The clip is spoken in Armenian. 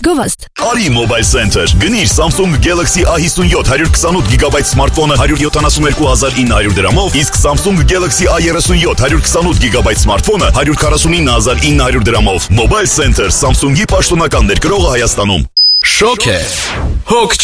Գովաստ։ Արի Mobile Center։ Գնիր Samsung Galaxy A57 128 GB սմարթֆոնը 172,900 դրամով, իսկ Samsung Galaxy A37 128 GB սմարթֆոնը 149,900 դրամով։ Mobile Center Samsung-ի պաշտոնական ներկրողը Հայաստանում։ Շոկ է։ Հոգ